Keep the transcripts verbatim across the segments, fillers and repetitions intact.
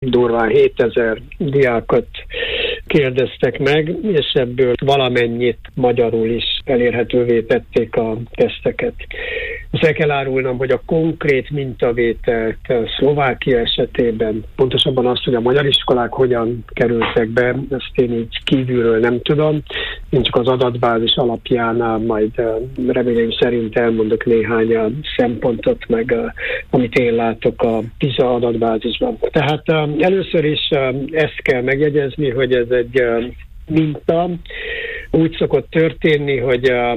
durván hétezer diákot kérdeztek meg, és ebből valamennyit magyarul is elérhetővé tették a teszteket. Azt el kell árulnom, hogy a konkrét mintavételt Szlovákia esetében, pontosabban azt, hogy a magyar iskolák hogyan kerültek be, ezt én így kívülről nem tudom. Én csak az adatbázis alapján majd reményeim szerint elmondok néhány szempontot, meg amit én látok a PISA adatbázisban. Tehát először is ezt kell megjegyezni, hogy ez egy minta. Úgy szokott történni, hogy a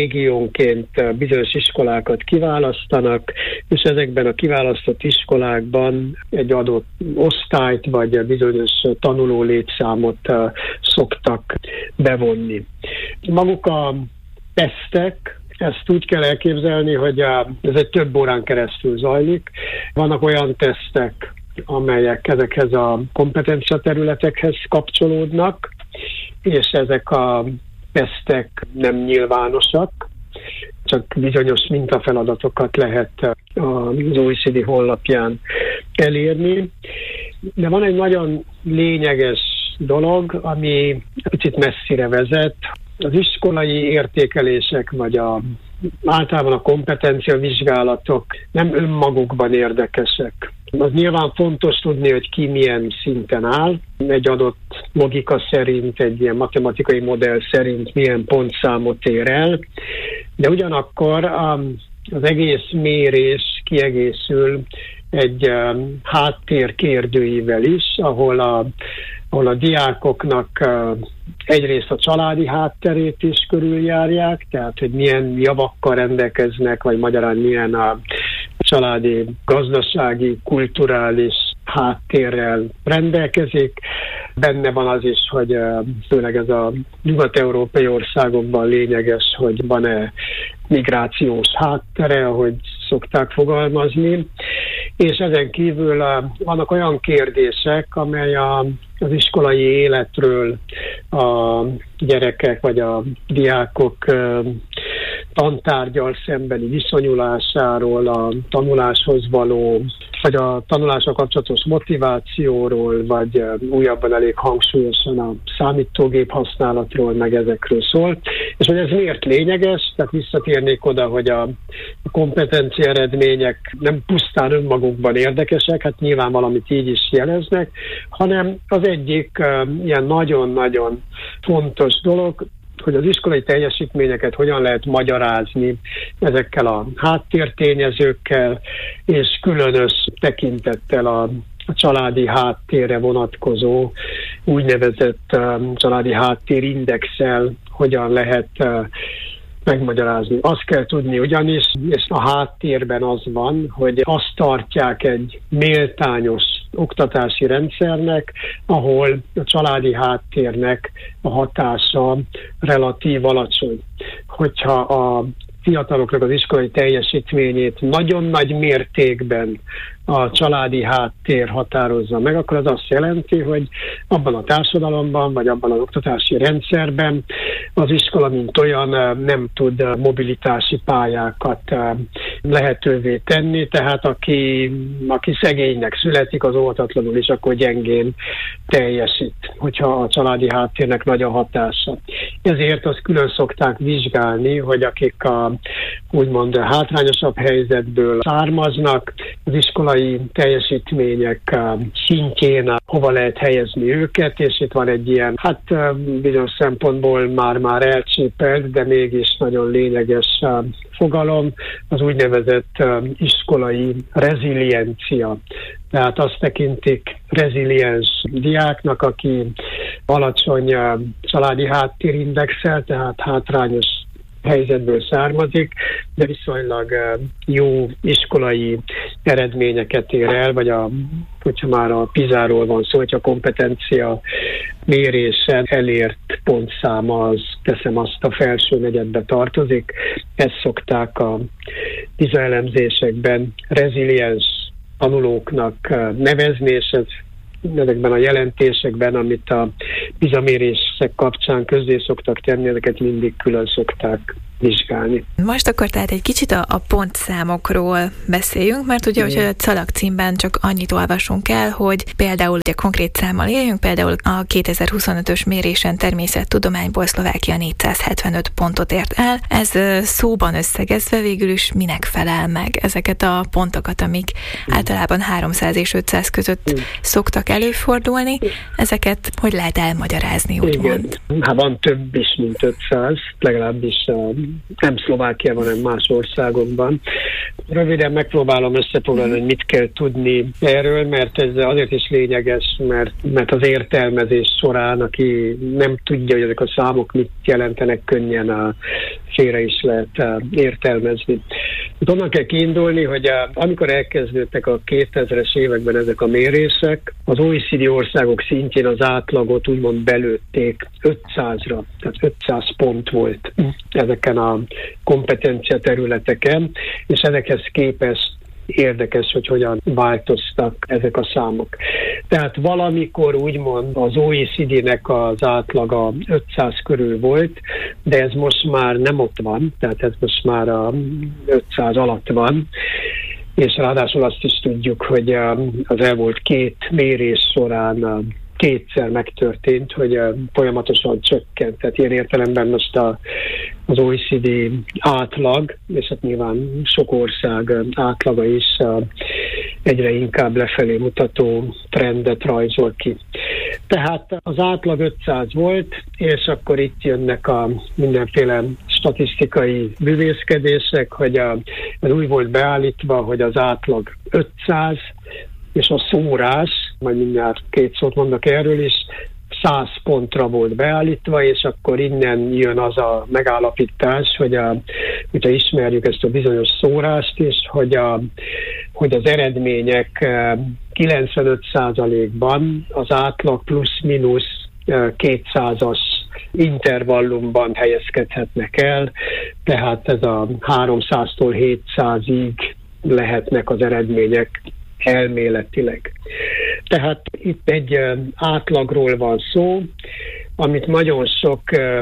régiónként bizonyos iskolákat kiválasztanak, és ezekben a kiválasztott iskolákban egy adott osztályt vagy bizonyos tanuló létszámot szoktak bevonni. Maguk a tesztek, ezt úgy kell elképzelni, hogy ez egy több órán keresztül zajlik. Vannak olyan tesztek, amelyek ezekhez a kompetencia területekhez kapcsolódnak, és ezek a tesztek nem nyilvánosak, csak bizonyos mintafeladatokat lehet az o e cé dé honlapján elérni. De van egy nagyon lényeges dolog, ami picit messzire vezet. Az iskolai értékelések, vagy a, általában a kompetencia vizsgálatok nem önmagukban érdekesek. Az nyilván fontos tudni, hogy ki milyen szinten áll. Egy adott logika szerint, egy ilyen matematikai modell szerint milyen pontszámot ér el. De ugyanakkor az egész mérés kiegészül egy háttérkérdőivel is, ahol a, ahol a diákoknak egyrészt a családi hátterét is körüljárják, tehát hogy milyen javakkal rendelkeznek, vagy magyarán milyen a családi, gazdasági, kulturális háttérrel rendelkezik. Benne van az is, hogy főleg ez a nyugat-európai országokban lényeges, hogy van-e migrációs háttere, ahogy szokták fogalmazni. És ezen kívül vannak olyan kérdések, amely a, az iskolai életről a gyerekek vagy a diákok tantárgyal szembeni viszonyulásáról, a tanuláshoz való, vagy a tanulással kapcsolatos motivációról, vagy újabban elég hangsúlyosan a számítógép használatról, meg ezekről szól. És hogy ez miért lényeges, tehát visszatérnék oda, hogy a kompetencia eredmények nem pusztán önmagukban érdekesek, hát nyilván valamit így is jeleznek, hanem az egyik uh, ilyen nagyon-nagyon fontos dolog, hogy az iskolai teljesítményeket hogyan lehet magyarázni ezekkel a háttértényezőkkel, és különös tekintettel a, a családi háttérre vonatkozó úgynevezett uh, családi háttérindexel hogyan lehet uh, megmagyarázni. Azt kell tudni ugyanis, és a háttérben az van, hogy azt tartják egy méltányos oktatási rendszernek, ahol a családi háttérnek a hatása relatív alacsony. Hogyha a fiataloknak az iskolai teljesítményét nagyon nagy mértékben a családi háttér határozza meg, akkor az azt jelenti, hogy abban a társadalomban, vagy abban az oktatási rendszerben az iskola mint olyan nem tud mobilitási pályákat lehetővé tenni, tehát aki, aki szegénynek születik, az óvatatlanul is akkor gyengén teljesít, hogyha a családi háttérnek nagy a hatása. Ezért azt külön szokták vizsgálni, hogy akik a úgymond hátrányosabb helyzetből származnak, az iskolai teljesítmények szintjén hova lehet helyezni őket, és itt van egy ilyen, hát bizonyos szempontból már-már elcsépelt, de mégis nagyon lényeges fogalom, az úgynevezett iskolai reziliencia. Tehát azt tekintik reziliens diáknak, aki alacsony családi háttérindexel, tehát hátrányos helyzetből származik, de viszonylag jó iskolai eredményeket ér el, vagy a, hogyha már a PISA-ról van szó, hogyha a kompetencia mérésen elért pontszáma, az teszem azt a felső negyedbe tartozik. Ezt szokták a PISA elemzésekben reziliens tanulóknak nevezni, és ez ezekben a jelentésekben, amit a PISA mérések kapcsán közzé szoktak tenni, ezeket mindig külön szokták vizsgálni. Most akkor tehát egy kicsit a, a pontszámokról beszéljünk, mert ugye, hogyha a Szalag címben csak annyit olvasunk el, hogy például ugye konkrét számmal éljünk, például a kétezer-huszonötös mérésen természettudományból Szlovákia négyszázhetvenöt pontot ért el. Ez szóban összegezve végül is minek felel meg? Ezeket a pontokat, amik általában háromszáz és ötszáz között mm. szoktak előfordulni, ezeket hogy lehet elmagyarázni, úgymond? Hát van több is, mint ötszáz, legalábbis nem Szlovákiában, hanem más országokban. Röviden megpróbálom összefoglalni, hogy mit kell tudni erről, mert ez azért is lényeges, mert, mert az értelmezés során, aki nem tudja, hogy ezek a számok mit jelentenek, könnyen a félre is lehet értelmezni. Onnan kell kiindulni, hogy amikor elkezdődtek a kétezres években ezek a mérések, az o e cé dé országok szintjén az átlagot úgymond belőtték ötszázra, tehát ötszáz pont volt ezeken a kompetencia területeken, és ezekhez képest érdekes, hogy hogyan változtak ezek a számok. Tehát valamikor úgymond az o e cé dé-nek az átlaga ötszáz körül volt, de ez most már nem ott van, tehát ez most már a ötszáz alatt van, és ráadásul azt is tudjuk, hogy az elmúlt két mérés során kétszer megtörtént, hogy folyamatosan csökkent. Tehát ilyen értelemben most a, az o e cé dé átlag, és hát nyilván sok ország átlaga is egyre inkább lefelé mutató trendet rajzol ki. Tehát az átlag ötszáz volt, és akkor itt jönnek a mindenféle statisztikai bűvészkedések, hogy a, az úgy volt beállítva, hogy az átlag ötszáz, és a szórás, majd mindjárt két szót mondok erről is, száz pontra volt beállítva, és akkor innen jön az a megállapítás, hogy a, hogyha ismerjük ezt a bizonyos szórást is, hogy, a, hogy az eredmények kilencvenöt százalékban az átlag plusz-minusz kétszázas intervallumban helyezkedhetnek el, tehát ez a háromszáztól hétszázig lehetnek az eredmények elméletileg. Tehát itt egy átlagról van szó, amit nagyon sok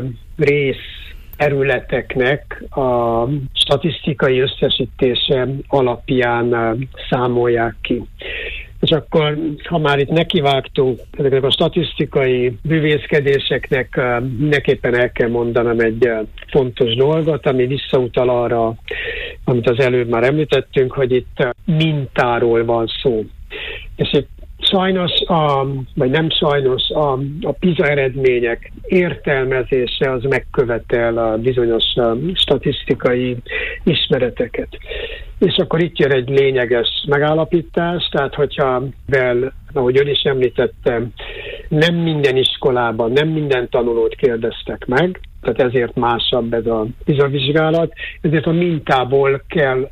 rész területeknek a statisztikai összesítése alapján számolják ki. És akkor, ha már itt nekivágtunk ezeknek a statisztikai bűvészkedéseknek, mindenképpen el kell mondanom egy fontos dolgot, ami visszautal arra, amit az előbb már említettünk, hogy itt mintáról van szó. És itt sajnos, a, vagy nem sajnos, a, a PISA eredmények értelmezése az megkövetel a bizonyos statisztikai ismereteket. És akkor itt jön egy lényeges megállapítás, tehát hogyha, vel, ahogy ön is említette, nem minden iskolában, nem minden tanulót kérdeztek meg, tehát ezért másabb ez a PISA vizsgálat, ezért a mintából kell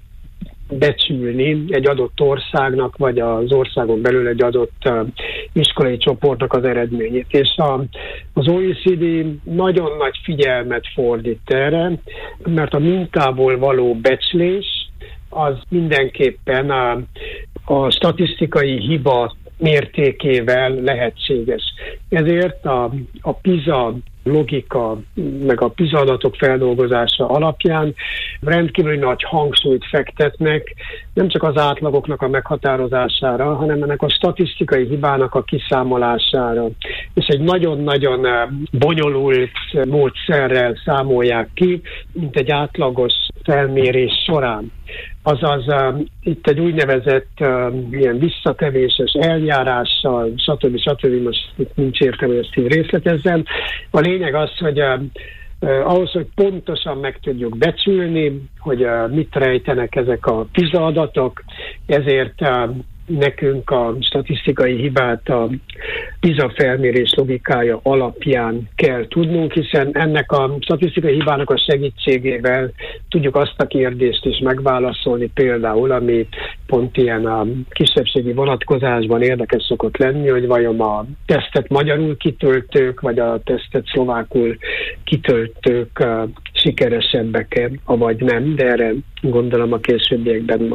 becsülni egy adott országnak, vagy az országon belül egy adott uh, iskolai csoportnak az eredményét. És a, az o e cé dé nagyon nagy figyelmet fordít erre, mert a mintából való becslés az mindenképpen a, a statisztikai hiba mértékével lehetséges. Ezért a, a PISA logika, meg a PISA adatok feldolgozása alapján rendkívül nagy hangsúlyt fektetnek nem csak az átlagoknak a meghatározására, hanem ennek a statisztikai hibának a kiszámolására. És egy nagyon-nagyon bonyolult módszerrel számolják ki, mint egy átlagos felmérés során. Azaz uh, itt egy úgynevezett uh, ilyen visszatevéses eljárással, stb. stb. Most itt nincs értelme, hogy ezt így részletezzem. A lényeg az, hogy uh, uh, ahhoz, hogy pontosan meg tudjuk becsülni, hogy uh, mit rejtenek ezek a PISA adatok, ezért uh, nekünk a statisztikai hibát a PISA felmérés logikája alapján kell tudnunk, hiszen ennek a statisztikai hibának a segítségével tudjuk azt a kérdést is megválaszolni, például, ami pont ilyen a kisebbségi vonatkozásban érdekes szokott lenni, hogy vajon a tesztet magyarul kitöltők, vagy a tesztet szlovákul kitöltők uh, sikeresebbek-e, vagy nem, de erre gondolom a későbbiekben majd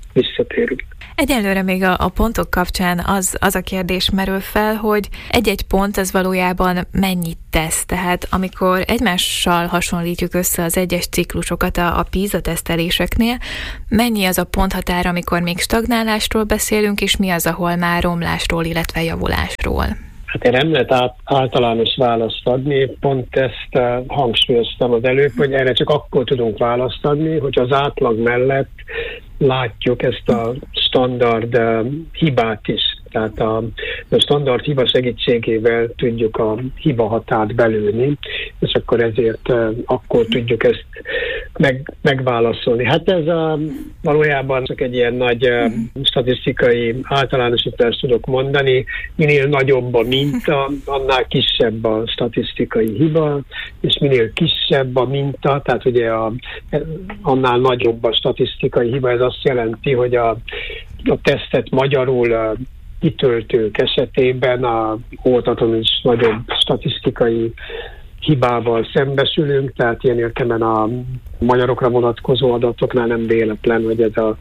visszatérünk. Egyelőre még a, a pontok kapcsán az, az a kérdés merül fel, hogy egy-egy pont az valójában mennyit tesz. Tehát amikor egymással hasonlítjuk össze az egyes ciklusokat a, a PISA teszteléseknél, mennyi az a ponthatár, amikor még stagnálásról beszélünk, és mi az, ahol már romlásról, illetve javulásról? Hát én nem lehet át, általános választ adni, pont ezt uh, hangsúlyoztam az előbb, hogy erre csak akkor tudunk választ adni, hogy az átlag mellett látjuk ezt a standard uh, hibát is. Tehát a, a standard hiba segítségével tudjuk a hiba határt belőni, és akkor ezért uh, akkor tudjuk ezt meg, megválaszolni. Hát ez a, valójában csak egy ilyen nagy uh, statisztikai általánosítást tudok mondani. Minél nagyobb a minta, annál kisebb a statisztikai hiba, és minél kisebb a minta, tehát ugye a, annál nagyobb a statisztikai hiba. Ez azt jelenti, hogy a, a tesztet magyarul a kitöltők esetében a óvataton is nagyobb statisztikai hibával szembesülünk, tehát ilyen értelemben a magyarokra vonatkozó adatoknál nem véletlen, hogy ez a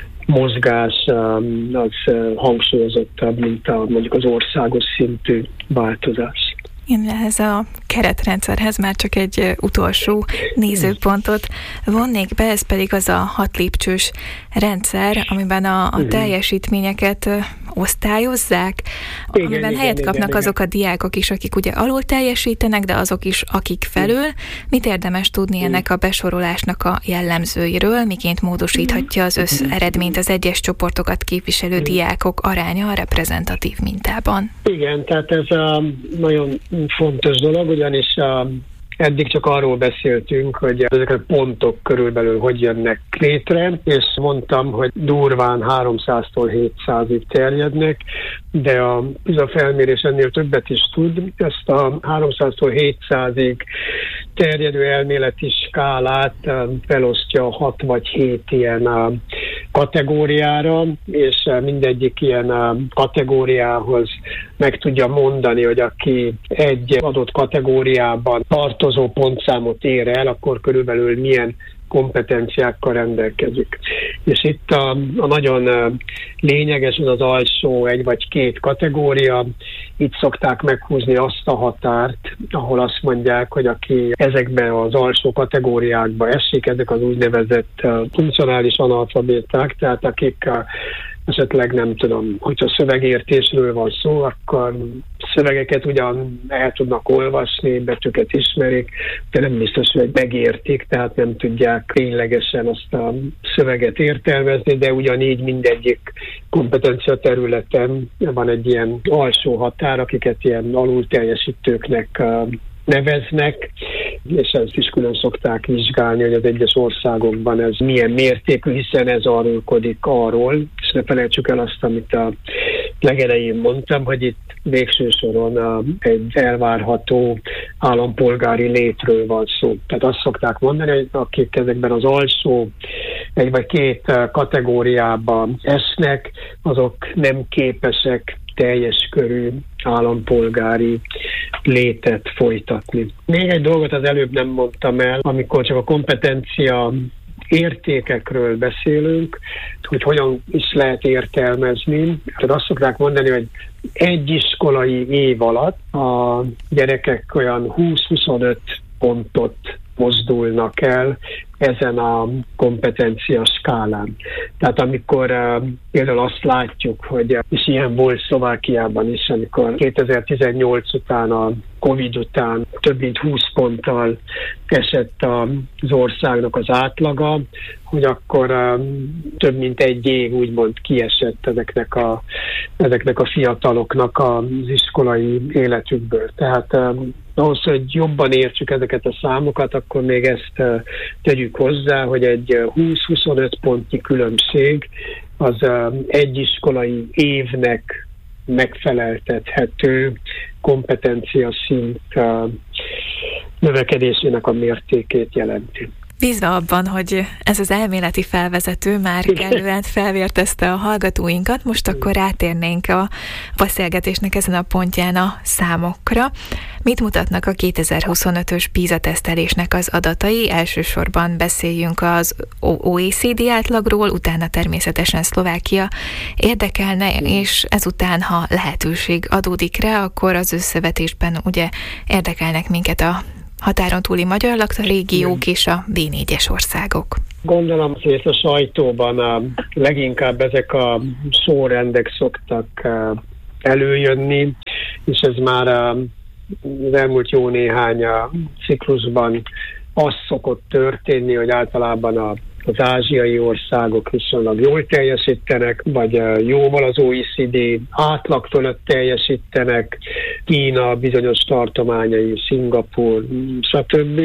mozgás az hangsúlyozottabb, mint a, mondjuk az országos szintű változás. Én ehhez a keretrendszerhez már csak egy utolsó nézőpontot vonnék be, ez pedig az a hat lépcsős rendszer, amiben a, a teljesítményeket osztályozzák, igen, amiben igen, helyet kapnak igen, azok igen. a diákok is, akik ugye alul teljesítenek, de azok is, akik felül. Mit érdemes tudni ennek a besorolásnak a jellemzőiről, miként módosíthatja az összeredményt az egyes csoportokat képviselő diákok aránya a reprezentatív mintában? Igen, tehát ez a nagyon fontos dolog, ugyanis a eddig csak arról beszéltünk, hogy ezek a pontok körülbelül hogy jönnek létre, és mondtam, hogy durván háromszáztól hétszázig terjednek, de a PISA felmérés ennél többet is tud. Ezt a háromszáztól hétszázig terjedő elméleti skálát felosztja hat vagy hét ilyen kategóriára, és mindegyik ilyen kategóriához meg tudja mondani, hogy aki egy adott kategóriában tartozó pontszámot ér el, akkor körülbelül milyen kompetenciákkal rendelkezik. És itt a, a nagyon lényeges az az alsó egy vagy két kategória. Itt szokták meghúzni azt a határt, ahol azt mondják, hogy aki ezekben az alsó kategóriákba esik, ezek az úgynevezett funkcionális analfabéták, tehát akik esetleg nem tudom, hogyha szövegértésről van szó, akkor szövegeket ugyan el tudnak olvasni, betűket ismerik, de nem biztos, hogy megértik, tehát nem tudják ténylegesen azt a szöveget értelmezni, de ugyanígy mindegyik kompetencia területen van egy ilyen alsó határ, akiket ilyen alulteljesítőknek neveznek, és ezt is külön szokták vizsgálni, hogy az egyes országokban ez milyen mértékű, hiszen ez arról arról, és ne felejtsük el azt, amit a legelején mondtam, hogy itt végső soron egy elvárható állampolgári létről van szó. Tehát azt szokták mondani, hogy akik ezekben az alsó egy vagy két kategóriában esnek, azok nem képesek teljes körű állampolgári létet folytatni. Még egy dolgot az előbb nem mondtam el, amikor csak a kompetencia értékekről beszélünk, hogy hogyan is lehet értelmezni. Tehát azt szokták mondani, hogy egy iskolai év alatt a gyerekek olyan húsz-huszonöt pontot mozdulnak el ezen a kompetencia skálán. Tehát amikor uh, például azt látjuk, hogy uh, és ilyen volt Szlovákiában is, amikor kétezer-tizennyolc után, a Covid után több mint húsz ponttal esett az országnak az átlaga, hogy akkor uh, több mint egy év úgymond kiesett ezeknek a, ezeknek a fiataloknak az iskolai életükből. Tehát uh, ahhoz, hogy jobban értsük ezeket a számokat, akkor még ezt uh, tegyük hozzá, hogy egy húsz-huszonöt pontnyi különbség az uh, egy iskolai évnek megfeleltethető kompetencia szint uh, növekedésének a mértékét jelenti. Bízva abban, hogy ez az elméleti felvezető már kellően felvértezte a hallgatóinkat, most akkor rátérnénk a beszélgetésnek ezen a pontján a számokra. Mit mutatnak a kétezer-huszonötös PISA tesztelésnek az adatai? Elsősorban beszéljünk az o e cé dé átlagról, utána természetesen Szlovákia érdekelne, és ezután, ha lehetőség adódik rá, akkor az összevetésben ugye érdekelnek minket a határon túli magyar lakta régiók és a vé négyes országok. Gondolom, hogy ezt a sajtóban a, leginkább ezek a sorrendek szoktak előjönni, és ez már az elmúlt jó néhány ciklusban az szokott történni, hogy általában a az ázsiai országok viszonylag jól teljesítenek, vagy jóval az o e cé dé átlag fölött teljesítenek, Kína bizonyos tartományai, Szingapúr, stb.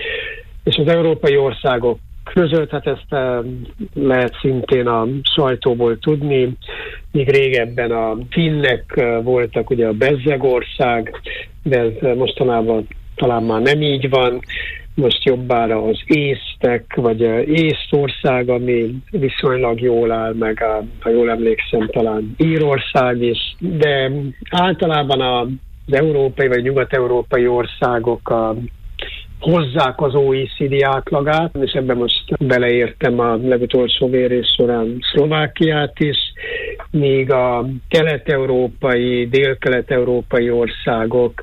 És az európai országok között, hát ezt lehet szintén a sajtóból tudni, míg régebben a finnek voltak ugye a bezzegország, de ez mostanában talán már nem így van. Most jobbára az észtek, vagy Észtország, ami viszonylag jól áll, meg a, ha jól emlékszem, talán Írország is, de általában az európai vagy nyugat-európai országok a, hozzák az o e cé dé átlagát, és ebben most beleértem a legutolsó mérés során Szlovákiát is, míg a kelet-európai, dél-kelet-európai országok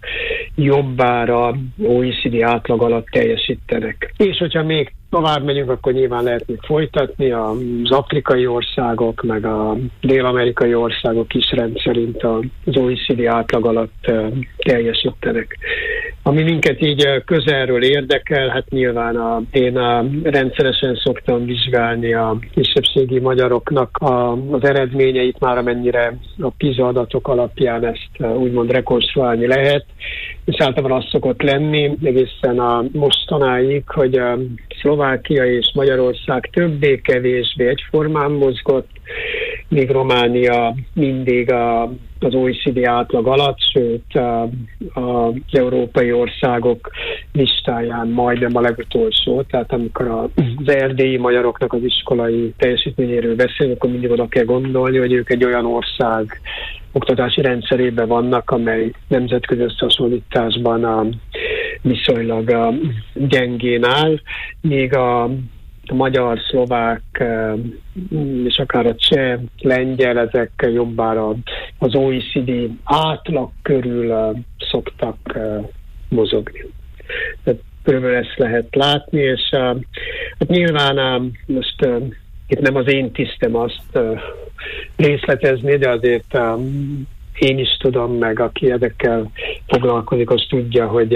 jobbára o e cé dé átlag alatt teljesítenek. És hogyha még tovább megyünk, akkor nyilván lehet még folytatni, az afrikai országok, meg a dél-amerikai országok is rendszerint az o e cé dé átlag alatt teljesítenek. Ami minket így közelről érdekel, hát nyilván a, én a, rendszeresen szoktam vizsgálni a kisebbségi magyaroknak a, az eredményeit, már amennyire a PISA adatok alapján ezt úgymond rekonstruálni lehet, és általában az szokott lenni egészen a mostanáig, hogy a Szlovákia és Magyarország többé-kevésbé egyformán mozgott, míg Románia mindig a, az o e cé dé átlag alatt, sőt a, a, az európai országok listáján majdnem a legutolsó. Tehát amikor az erdélyi magyaroknak az iskolai teljesítményéről beszélünk, akkor mindig oda kell gondolni, hogy ők egy olyan ország oktatási rendszerében vannak, amely nemzetközi összehasonlításban a, viszonylag a gyengén áll, míg a a magyar, szlovák és akár a cseh, lengyel, ezek jobbára az o e cé dé átlag körül szoktak mozogni. Tehát körülbelül ezt lehet látni, és hát nyilván most itt nem az én tisztem azt részletezni, de azért én is tudom, meg aki ezekkel foglalkozik, az tudja, hogy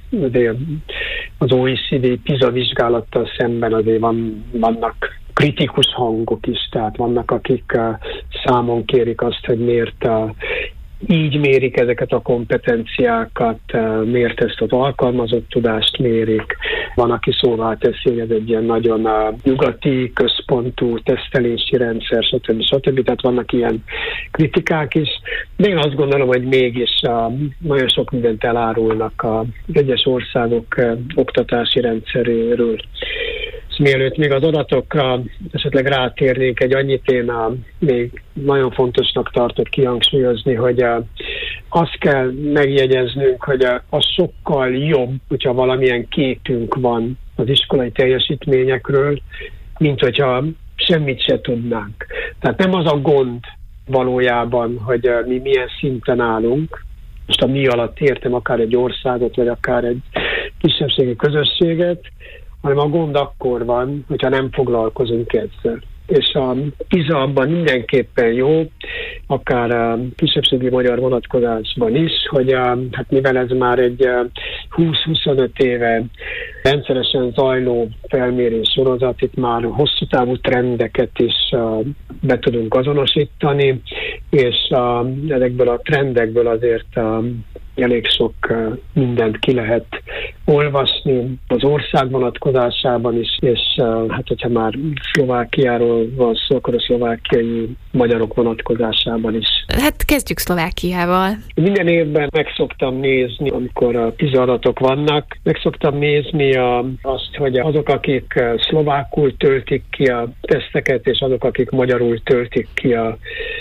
az o e cé dé PISA vizsgálattal szemben azért van, vannak kritikus hangok is, tehát vannak, akik számon kérik azt, hogy miért így mérik ezeket a kompetenciákat, miért ezt az alkalmazott tudást mérik. Van, aki szóval teszi, hogy ez egy ilyen nagyon nyugati központú tesztelési rendszer, stb. stb. Tehát vannak ilyen kritikák is. De én azt gondolom, hogy mégis nagyon sok mindent elárulnak az egyes országok oktatási rendszeréről. Mielőtt még az adatokra esetleg rátérnék, egy annyit én a, még nagyon fontosnak tartott kihangsúlyozni, hogy a, azt kell megjegyeznünk, hogy a, a sokkal jobb, hogyha valamilyen képünk van az iskolai teljesítményekről, mint hogyha semmit se tudnánk. Tehát nem az a gond valójában, hogy mi milyen szinten állunk, most a mi alatt értem akár egy országot, vagy akár egy kisebbségi közösséget, hanem a gond akkor van, hogyha nem foglalkozunk ezzel. És a PISA abban mindenképpen jó, akár a kisebbségi magyar vonatkozásban is, hogy a, hát mivel ez már egy húsz-huszonöt éve rendszeresen zajló felmérés sorozat, itt már hosszú távú trendeket is be tudunk azonosítani, és a, ezekből a trendekből azért a, elég sok mindent ki lehet olvasni az ország vonatkozásában is, és hát hogyha már Szlovákiáról van szó, akkor a szlovákiai magyarok vonatkozásában is. Hát kezdjük Szlovákiával. Minden évben meg szoktam nézni, amikor a PISA adatok vannak, meg szoktam nézni a, azt, hogy azok, akik szlovákul töltik ki a teszteket, és azok, akik magyarul töltik ki a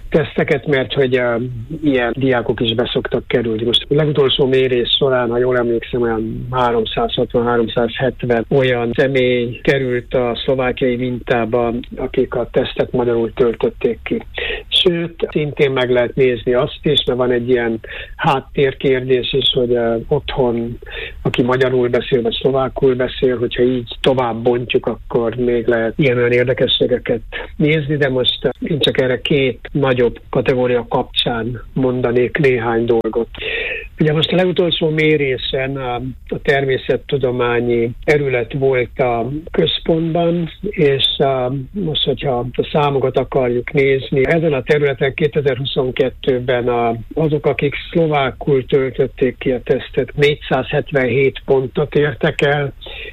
teszteket, mert hogy uh, ilyen diákok is beszoktak kerülni. Most a legutolsó mérés során, ha jól emlékszem, olyan háromszázhatvan-háromszázhetven olyan személy került a szlovákiai mintába, akik a tesztet magyarul töltötték ki. Sőt, szintén meg lehet nézni azt is, mert van egy ilyen háttérkérdés is, hogy uh, otthon, aki magyarul beszél, vagy szlovákul beszél, hogyha így tovább bontjuk, akkor még lehet ilyen-olyan érdekességeket nézni, de most uh, én csak erre két nagyobb kategória kapcsán mondanék néhány dolgot. Ugye most a legutolsó mérésen a, a természettudományi terület volt a központban, és a, most, hogyha a számokat akarjuk nézni, ezen a területen kétezer-huszonkettőben a, azok, akik szlovákul töltötték ki a tesztet, négyszázhetvenhét pontot értek el,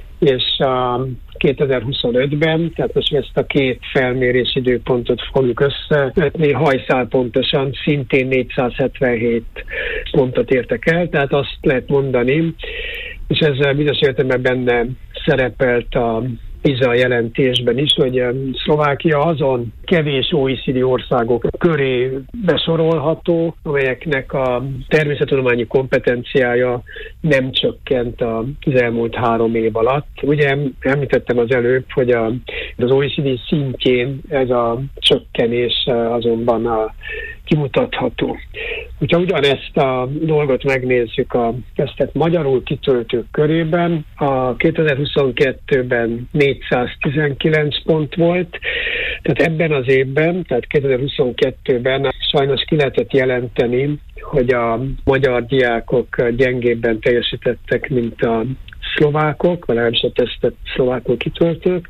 és a kétezer-huszonötben, tehát most ezt a két felmérési időpontot fogjuk összevetni, hajszál pontosan szintén négyszázhetvenhét pontot értek el, tehát azt lehet mondani, és ezzel bizonyos értelemben benne szerepelt a PISA jelentésben is, hogy Szlovákia azon kevés o e cé dé országok köré besorolható, amelyeknek a természettudományi kompetenciája nem csökkent az elmúlt három év alatt. Ugye említettem az előbb, hogy az o e cé dé szintjén ez a csökkenés azonban a kimutatható. Hogyha ugyanezt a dolgot megnézzük a tesztet magyarul kitöltők körében, a kétezer-huszonkettőben négyszáztizenkilenc pont volt, tehát ebben az évben, tehát kétezer-huszonkettőben sajnos ki lehetett jelenteni, hogy a magyar diákok gyengébben teljesítettek, mint a szlovákok, vagy legalábbis a tesztet szlovákul kitöltők,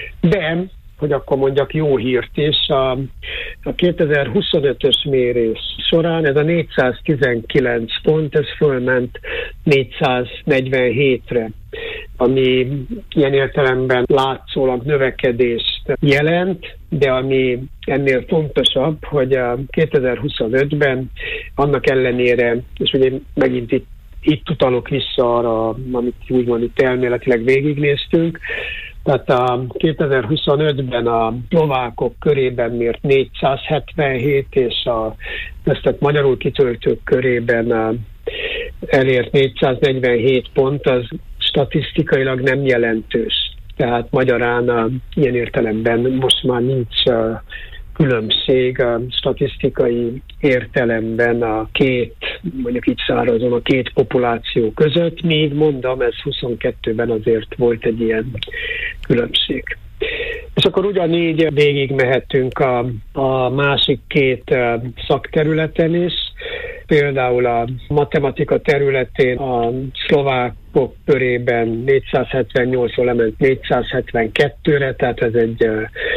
de hogy akkor mondjak jó hírt is, a, a kétezer-huszonötös mérés során ez a négyszáztizenkilenc pont, ez fölment négyszáznegyvenhétre, ami ilyen értelemben látszólag növekedést jelent, de ami ennél fontosabb, hogy a kétezer-huszonötben annak ellenére, és ugye megint itt, itt utalok vissza arra, amit úgymond itt elméletileg végignéztünk, tehát a kétezer-huszonötben a szlovákok körében mért négyszázhetvenhét, és a tesztet magyarul kitöltők körében elért négyszáznegyvenhét pont, az statisztikailag nem jelentős. Tehát magyarán a, ilyen értelemben most már nincs a különbség a statisztikai értelemben a két, mondjuk így szárazon a két populáció között, még mondom, ez huszonkettőben azért volt egy ilyen különbség. És akkor ugyanígy végig mehetünk a, a másik két szakterületen is, például a matematika területén a szlovákok körében négyszázhetvennyolcról lement négyszázhetvenkettőre, tehát ez egy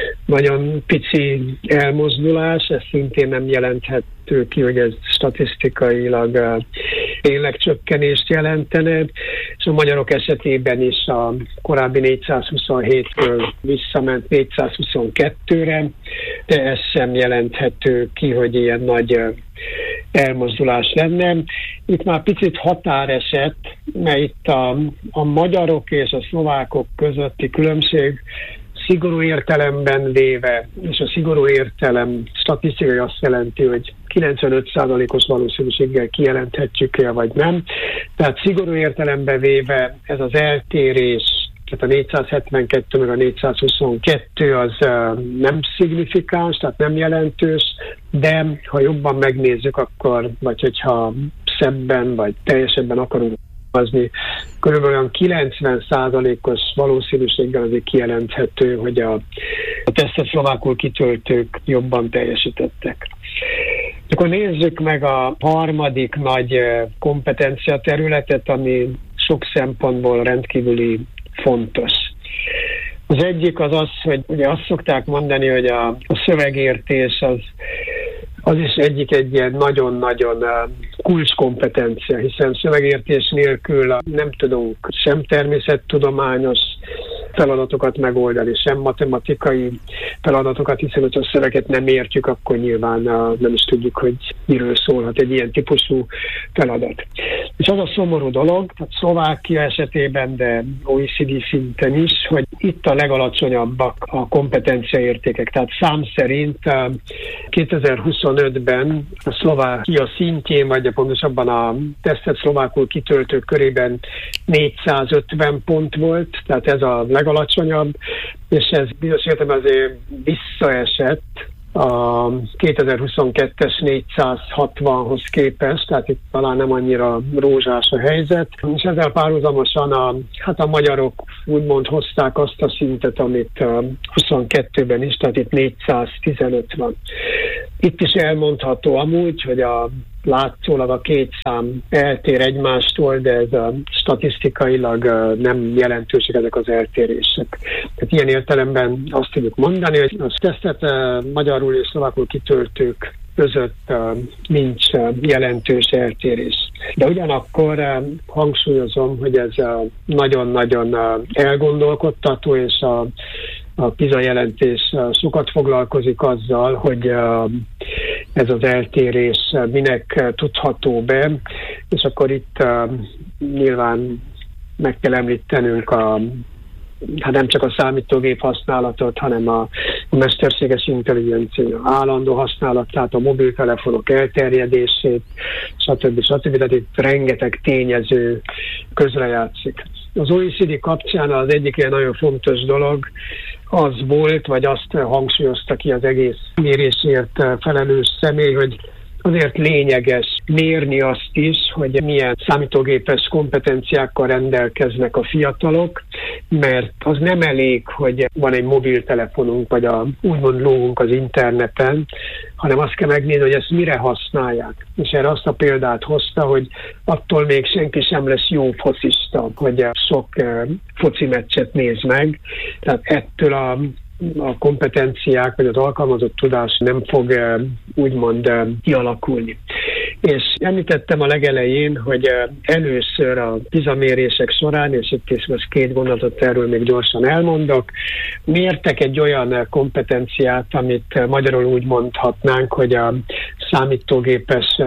nagyon pici elmozdulás, ez szintén nem jelenthető ki, hogy ez statisztikailag tényleg csökkenést jelentene, és a magyarok esetében is a korábbi négyszázhuszonhétről visszament négyszázhuszonkettőre, de ez sem jelenthető ki, hogy ilyen nagy elmozdulás lenne. Itt már picit határeset, mert itt a, a magyarok és a szlovákok közötti különbség szigorú értelemben véve, és a szigorú értelem statisztikai azt jelenti, hogy kilencvenöt százalékos valószínűséggel kijelenthetjük-e, vagy nem. Tehát szigorú értelemben véve ez az eltérés, tehát a négyszázhetvenkettő meg a négyszázhuszonkettő az nem szignifikáns, tehát nem jelentős, de ha jobban megnézzük, akkor, vagy hogyha szebben, vagy teljesebben akarunk azni, körülbelül olyan kilencven százalékos valószínűséggel azért kijelenthető, hogy a, a tesztet szlovákul kitöltők jobban teljesítettek. Akkor nézzük meg a harmadik nagy kompetencia területet, ami sok szempontból rendkívüli fontos. Az egyik az az, hogy ugye azt szokták mondani, hogy a, a szövegértés az, az is egyik egy ilyen nagyon-nagyon kulcskompetencia, hiszen szövegértés nélkül nem tudunk sem természettudományos feladatokat megoldani, sem matematikai feladatokat, hiszen ha a szöveget nem értjük, akkor nyilván nem is tudjuk, hogy miről szólhat egy ilyen típusú feladat. És az a szomorú dolog, tehát Szlovákia esetében, de o e cé dé szinten is, hogy itt a legalacsonyabbak a kompetenciaértékek. Tehát szám szerint kétezer-huszonötben a Szlovákia szintjén, vagy pontosabban a tesztet szlovákul kitöltők körében négyszázötven pont volt, tehát ez a legalacsonyabb, és ez bizonyos értelemben azért visszaesett a kétezer-huszonkettes négyszázhatvanhoz képest, tehát itt talán nem annyira rózsás a helyzet, és ezzel párhuzamosan a, hát a magyarok úgymond hozták azt a szintet, amit huszonkettőben is, tehát itt négyszáztizenöt van. Itt is elmondható amúgy, hogy a látszólag a két szám eltér egymástól, de ez a statisztikailag nem jelentősek ezek az eltérések. Tehát ilyen értelemben azt tudjuk mondani, hogy a tesztet magyarul és szlovákul kitöltők között nincs jelentős eltérés. De ugyanakkor hangsúlyozom, hogy ez nagyon-nagyon elgondolkodtató, és a A PISA jelentés sokat foglalkozik azzal, hogy ez az eltérés minek tudható be, és akkor itt nyilván meg kell említenünk a hát nem csak a számítógép használatot, hanem a, a mesterséges intelligencia állandó használatát, a mobiltelefonok elterjedését, stb. stb. Tehát itt rengeteg tényező közrejátszik. Az o e cé dé kapcsán az egyik ilyen nagyon fontos dolog az volt, vagy azt hangsúlyozta ki az egész mérésért felelős személy, hogy azért lényeges mérni azt is, hogy milyen számítógépes kompetenciákkal rendelkeznek a fiatalok, mert az nem elég, hogy van egy mobiltelefonunk, vagy a, úgymond lógunk az interneten, hanem azt kell megnézni, hogy ezt mire használják. És erre azt a példát hozta, hogy attól még senki sem lesz jó focista, hogy sok foci meccset néz meg. Tehát ettől a a kompetenciák, vagy az alkalmazott tudás nem fog úgymond kialakulni. És említettem a legelején, hogy először a PISA mérések során, és itt is most két gondolatot erről még gyorsan elmondok, mértek egy olyan kompetenciát, amit magyarul úgy mondhatnánk, hogy a számítógépes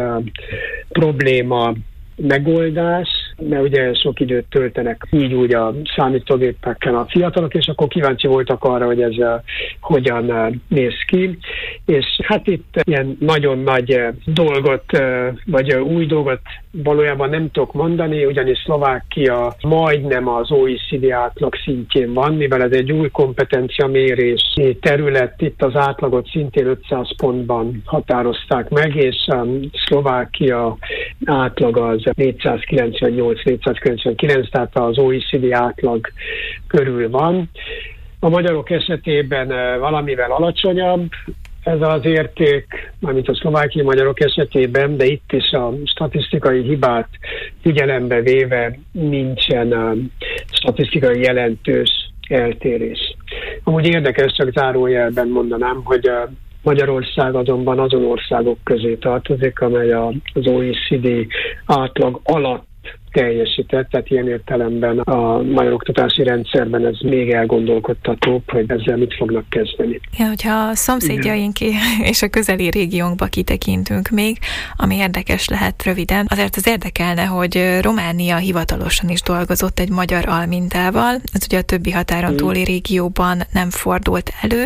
probléma megoldás, mert ugye sok időt töltenek így úgy a számítógépekkel a fiatalok, és akkor kíváncsi voltak arra, hogy ez uh, hogyan uh, néz ki. És hát itt ilyen nagyon nagy uh, dolgot, uh, vagy uh, új dolgot valójában nem tudok mondani, ugyanis Szlovákia majdnem az o e cé dé átlag szintjén van, mivel ez egy új kompetencia mérési terület, itt az átlagot szintén ötszáz pontban határozták meg, és um, Szlovákia átlag az négyszázkilencvennyolc négyszázkilencvenkilenc, tehát az o e cé dé átlag körül van. A magyarok esetében valamivel alacsonyabb ez az érték, mármint a szlovákiai magyarok esetében, de itt is a statisztikai hibát figyelembe véve nincsen statisztikai jelentős eltérés. Amúgy érdekes, csak zárójelben mondanám, hogy Magyarország azonban azon országok közé tartozik, amely az o e cé dé átlag alatt teljesített, tehát ilyen értelemben a magyar oktatási rendszerben ez még elgondolkodtatóbb, hogy ezzel mit fognak kezdeni. Ja, hogyha a szomszédjaink és a közeli régiónkba kitekintünk még, ami érdekes lehet röviden, azért az érdekelne, hogy Románia hivatalosan is dolgozott egy magyar almintával, ez ugye a többi határon túli régióban nem fordult elő,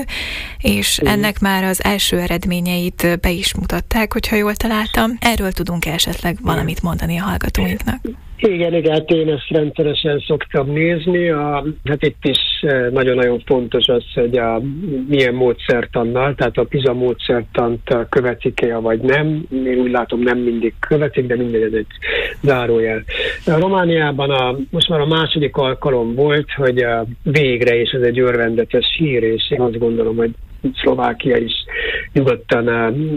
és mm. ennek már az első eredményeit be is mutatták, hogyha jól találtam. Erről tudunk esetleg valamit mondani a hallgatóinknak? Igen, igen, hát én ezt rendszeresen szoktam nézni. A, hát itt is nagyon-nagyon fontos az, hogy a, milyen módszertannal, tehát a PISA módszertant követik-e, vagy nem. Én úgy látom, nem mindig követik, de mindegy, ez egy zárójel. A Romániában a, most már a második alkalom volt, hogy a, végre, és ez egy örvendetes hír, és én azt gondolom, hogy Szlovákia is nyugodtan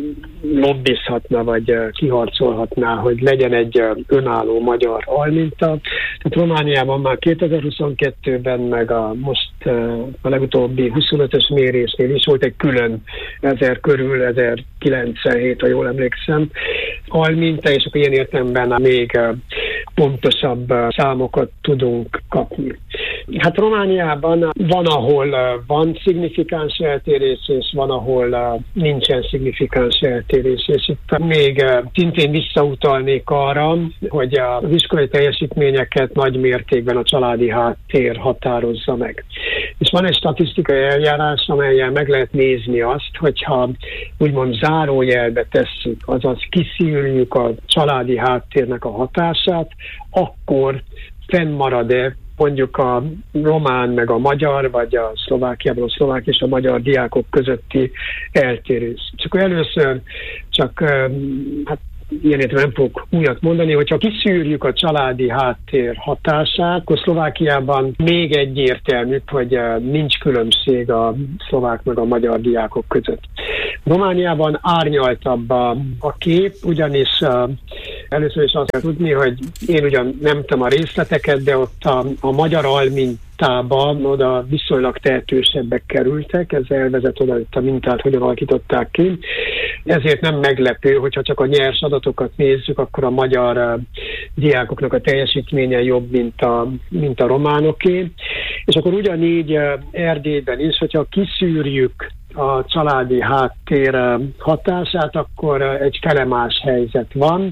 lobbizhatna, vagy kiharcolhatná, hogy legyen egy önálló magyar alminta. Tehát Romániában már kétezer-huszonkettőben, meg a most a legutóbbi huszonötös mérésnél is volt egy külön ezer körül, ezerkilencvenhét, ha jól emlékszem, alminta, és akkor ilyen értelemben még pontosabb számokat tudunk kapni. Hát Romániában van, ahol van szignifikáns eltérés, és van, ahol nincsen szignifikáns eltérés. És itt még szintén visszautalnék arra, hogy az iskolai teljesítményeket nagy mértékben a családi háttér határozza meg. És van egy statisztikai eljárás, amellyel meg lehet nézni azt, hogyha úgymond zárójelbe tesszük, azaz kiszűrjük a családi háttérnek a hatását, akkor fennmarad-e mondjuk a román meg a magyar, vagy a Szlovákiában a szlovák és a magyar diákok közötti eltérés. Csak először csak hát ilyen értelemben nem fogok újat mondani, hogyha kiszűrjük a családi háttér hatását, akkor Szlovákiában még egyértelműbb, hogy nincs különbség a szlovák meg a magyar diákok között. Romániában árnyaltabb a, a kép, ugyanis uh, először is azt kell tudni, hogy én ugyan nem tudom a részleteket, de ott a, a magyar almintában oda viszonylag tehetősebbek kerültek, ez elvezet oda, hogy a mintát hogyan alakították ki. Ezért nem meglepő, hogyha csak a nyers adatokat nézzük, akkor a magyar uh, diákoknak a teljesítménye jobb, mint a, mint a románoké. És akkor ugyanígy uh, Erdélyben is, hogyha kiszűrjük a családi háttér hatását, akkor egy felemás helyzet van.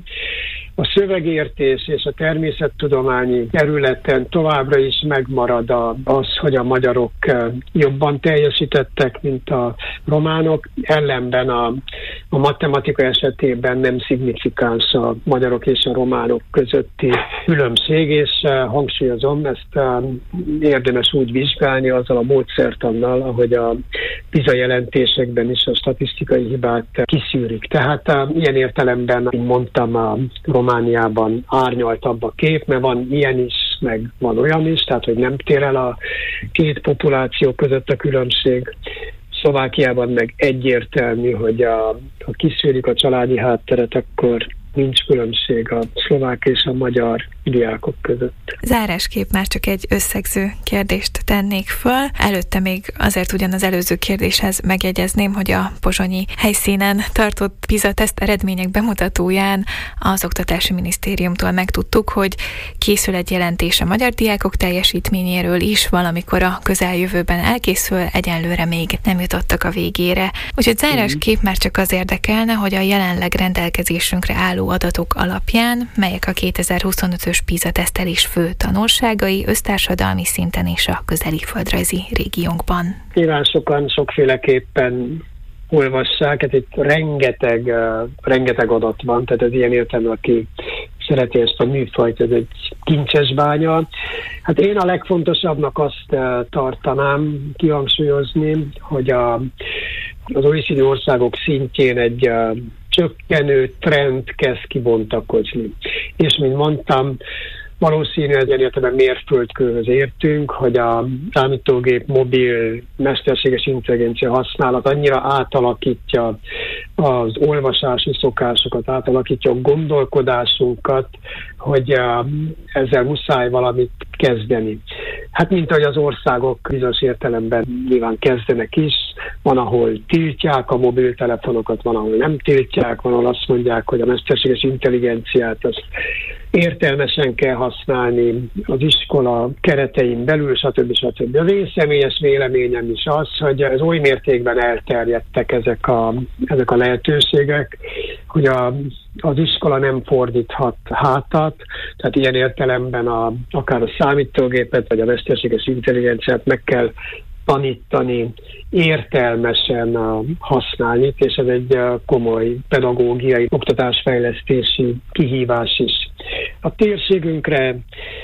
A szövegértés és a természettudományi területen továbbra is megmarad az, hogy a magyarok jobban teljesítettek, mint a románok, ellenben a, a matematika esetében nem szignifikáns a magyarok és a románok közötti különbség, és hangsúlyozom, ezt érdemes úgy vizsgálni azzal a módszertannal, ahogy a PISA jelentésekben is a statisztikai hibát kiszűrik. Tehát ilyen értelemben, mint mondtam, a Romániában árnyaltabb a kép, mert van ilyen is, meg van olyan is, tehát hogy nem tér el a két populáció között a különbség. Szlovákiában meg egyértelmű, hogy a, ha kiszűrik a családi hátteret, akkor nincs különbség a szlovák és a magyar diákok között. Zárásképp már csak egy összegző kérdést tennék föl. Előtte még azért ugyan az előző kérdéshez megjegyezném, hogy a pozsonyi helyszínen tartott PISA-teszt eredmények bemutatóján az Oktatási Minisztériumtól megtudtuk, hogy készül egy jelentés a magyar diákok teljesítményéről is, valamikor a közeljövőben elkészül, egyenlőre még nem jutottak a végére. Úgyhogy zárásképp már csak az érdekelne, hogy a jelenleg rendelkezésünkre álló adatok alapján, melyek a kétezer-huszonötös PISA-tesztelés fő tanulságai össztársadalmi szinten és a közeli földrajzi régiónkban. Nyilván sokan sokféleképpen olvassák, hát itt rengeteg, uh, rengeteg adat van, tehát ez ilyen értelme, aki szereti ezt a műfajt, ez egy kincses bánya. Hát én a legfontosabbnak azt uh, tartanám kihangsúlyozni, hogy a, az o e cé dé országok szintjén egy uh, csökkenő trend kezd kibontakozni. És mint mondtam, valószínűleg ilyen értelemben mérföldkőhöz értünk, hogy a számítógép, mobil, mesterséges intelligencia használat annyira átalakítja az olvasási szokásokat, átalakítja a gondolkodásunkat, hogy ezzel muszáj valamit kezdeni. Hát mint ahogy az országok bizonyos értelemben nyilván kezdenek is, van, ahol tiltják a mobiltelefonokat, van, ahol nem tiltják, van, ahol azt mondják, hogy a mesterséges intelligenciát azt értelmesen kell használni az iskola keretein belül, stb. stb. Az én személyes véleményem is az, hogy ez oly mértékben elterjedtek ezek a, ezek a lehetőségek, hogy a, az iskola nem fordíthat hátat, tehát ilyen értelemben a, akár a számítógépet, vagy a mesterséges intelligenciát meg kell tanítani, értelmesen uh, használni, és ez egy uh, komoly pedagógiai, oktatásfejlesztési kihívás is. A térségünkre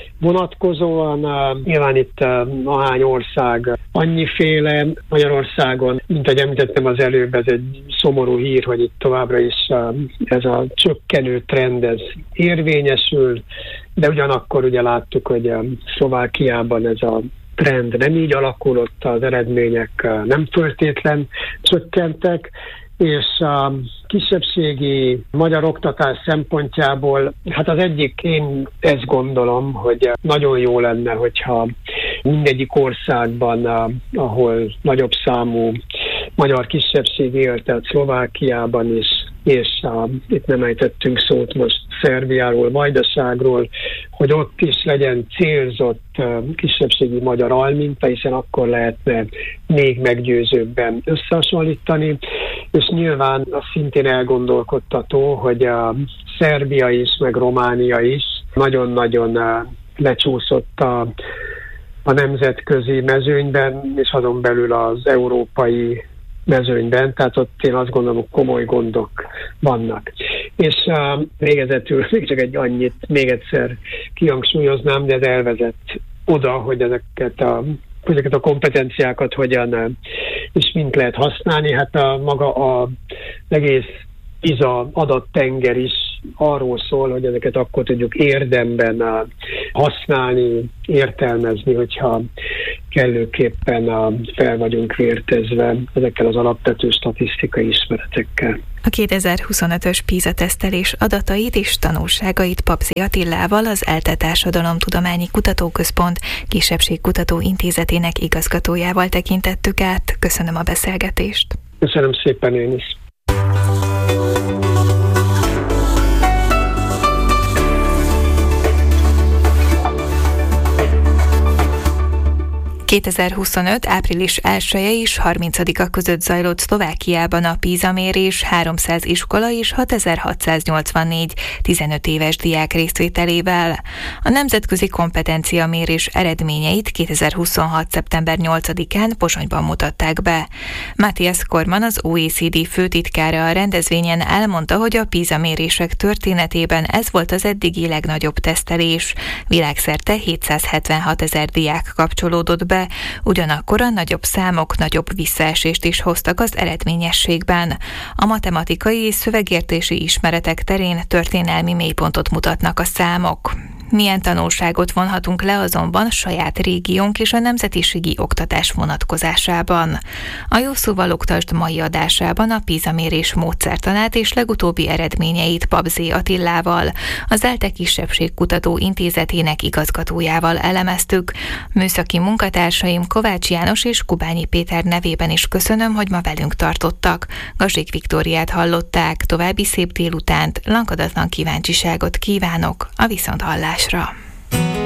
vonatkozóan uh, nyilván itt uh, ahány ország annyiféle, Magyarországon, mint ahogy említettem az előbb, ez egy szomorú hír, hogy itt továbbra is uh, ez a csökkenő trend ez érvényesül, de ugyanakkor ugye láttuk, hogy uh, Szlovákiában ez a trend nem így alakulott, az eredmények nem föltétlen csökkentek, és a kisebbségi magyar oktatás szempontjából, hát az egyik, én ezt gondolom, hogy nagyon jó lenne, hogyha mindegyik országban, ahol nagyobb számú magyar kisebbség élt, tehát Szlovákiában is, és a, itt nem ejtettünk szót most Szerbiáról, Vajdaságról, hogy ott is legyen célzott kisebbségi magyar alminta, hiszen akkor lehetne még meggyőzőbben összehasonlítani, és nyilván az szintén elgondolkodtató, hogy a Szerbia is, meg Románia is nagyon-nagyon lecsúszott a, a nemzetközi mezőnyben, és azon belül az európai mezőnyben, tehát ott én azt gondolom, komoly gondok vannak. És uh, végezetül még csak egy annyit még egyszer kihangsúlyoznám, de ez elvezet oda, hogy ezeket a, hogy ezeket a kompetenciákat hogyan uh, és mint lehet használni. Hát a maga az egész PISA adattenger is arról szól, hogy ezeket akkor tudjuk érdemben uh, használni, értelmezni, hogyha kellőképpen uh, fel vagyunk vértezve ezekkel az alapvető statisztikai ismeretekkel. A kétezer-huszonötös PISA-tesztelés adatait és tanulságait Papzi Attilával, az ELTE Társadalomtudományi Kutatóközpont Kisebbségkutató Intézetének igazgatójával tekintettük át. Köszönöm a beszélgetést. Köszönöm szépen én is. kétezer-huszonöt. április elseje és harmincadika között zajlott Szlovákiában a PISA mérés háromszáz iskola és hatezer-hatszáznyolcvannégy tizenöt éves diák részvételével. A nemzetközi kompetencia mérés eredményeit kétezer-huszonhat. szeptember nyolcadikán Pozsonyban mutatták be. Matthias Korman, az o e cé dé főtitkára a rendezvényen elmondta, hogy a PISA mérések történetében ez volt az eddigi legnagyobb tesztelés. Világszerte hétszázhetvenhat ezer diák kapcsolódott be, ugyanakkor a nagyobb számok nagyobb visszaesést is hoztak az eredményességben. A matematikai és szövegértési ismeretek terén történelmi mélypontot mutatnak a számok. Milyen tanulságot vonhatunk le azonban saját régiónk és a nemzetiségi oktatás vonatkozásában? A Jó Szóval Oktasd mai adásában a PISA mérés módszertanát és legutóbbi eredményeit Papzi Attilával, az ELTE Kisebbségkutató Intézetének igazgatójával elemeztük. Műszaki munkatársaim Kovács János és Kubányi Péter nevében is köszönöm, hogy ma velünk tartottak. Gazsik Viktóriát hallották, további szép délutánt, lankadatlan kíváncsiságot kívánok, a viszonthallásra.